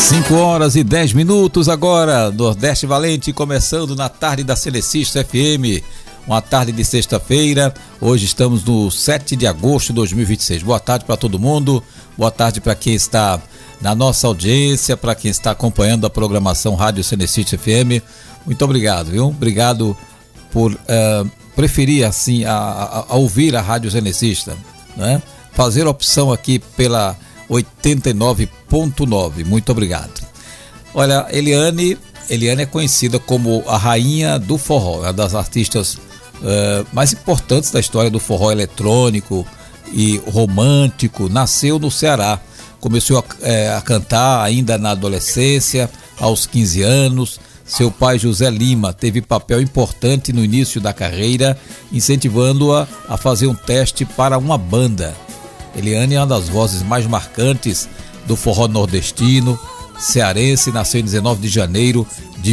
5h10 agora, Nordeste Valente começando na tarde da Selecista FM, uma tarde de sexta-feira. Hoje estamos no 7 de agosto de 2026. Boa tarde para todo mundo, boa tarde para quem está na nossa audiência, para quem está acompanhando a programação Rádio Selecista FM. Muito obrigado, viu? Obrigado por preferir assim a ouvir a Rádio Selecista, né? Fazer opção aqui pela 89.9. Muito obrigado. Olha, Eliane é conhecida como a rainha do forró, uma das artistas mais importantes da história do forró eletrônico e romântico. Nasceu no Ceará, começou a cantar ainda na adolescência, aos 15 anos. Seu pai, José Lima, teve papel importante no início da carreira, incentivando-a a fazer um teste para uma banda. Eliane é uma das vozes mais marcantes do forró nordestino, cearense. Nasceu em 19 de janeiro de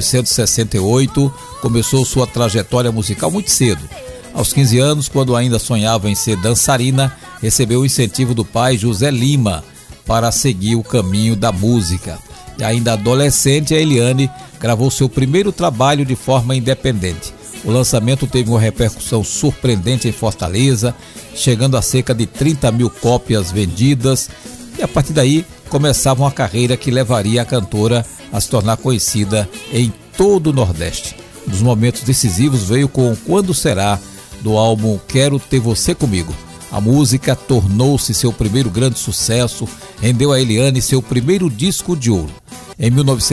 1968, começou sua trajetória musical muito cedo. Aos 15 anos, quando ainda sonhava em ser dançarina, recebeu o incentivo do pai, José Lima, para seguir o caminho da música. E ainda adolescente, a Eliane gravou seu primeiro trabalho de forma independente. O lançamento teve uma repercussão surpreendente em Fortaleza, chegando a cerca de 30 mil cópias vendidas, e a partir daí começava uma carreira que levaria a cantora a se tornar conhecida em todo o Nordeste. Um dos momentos decisivos veio com Quando Será, do álbum Quero Ter Você Comigo. A música tornou-se seu primeiro grande sucesso, rendeu a Eliane seu primeiro disco de ouro. Em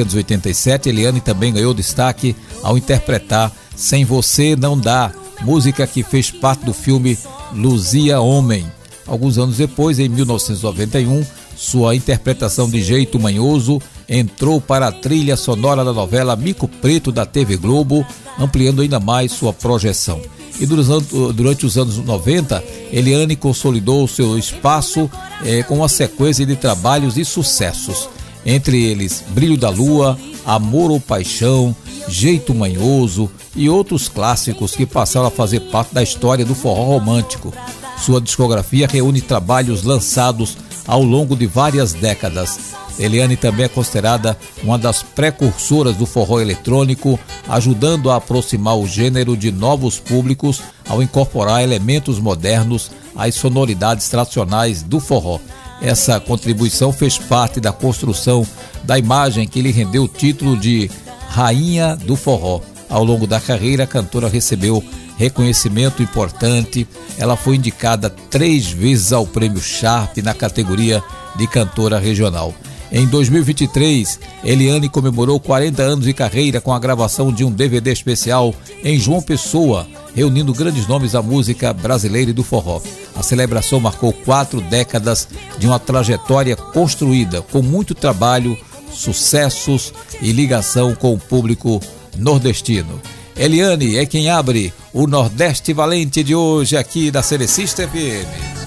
1987, Eliane também ganhou destaque ao interpretar Sem Você Não Dá, música que fez parte do filme Luzia Homem. Alguns anos depois, em 1991, sua interpretação de Jeito Manhoso entrou para a trilha sonora da novela Mico Preto da TV Globo, ampliando ainda mais sua projeção. E durante os anos 90, Eliane consolidou seu espaço com uma sequência de trabalhos e sucessos. Entre eles, Brilho da Lua, Amor ou Paixão, Jeito Manhoso e outros clássicos que passaram a fazer parte da história do forró romântico. Sua discografia reúne trabalhos lançados ao longo de várias décadas. Eliane também é considerada uma das precursoras do forró eletrônico, ajudando a aproximar o gênero de novos públicos ao incorporar elementos modernos às sonoridades tradicionais do forró. Essa contribuição fez parte da construção da imagem que lhe rendeu o título de Rainha do Forró. Ao longo da carreira, a cantora recebeu reconhecimento importante. Ela foi indicada 3 vezes ao Prêmio Sharp na categoria de cantora regional. Em 2023, Eliane comemorou 40 anos de carreira com a gravação de um DVD especial em João Pessoa, reunindo grandes nomes da música brasileira e do forró. A celebração marcou 4 décadas de uma trajetória construída com muito trabalho, sucessos e ligação com o público nordestino. Eliane é quem abre o Nordeste Valente de hoje aqui da Selecista FM.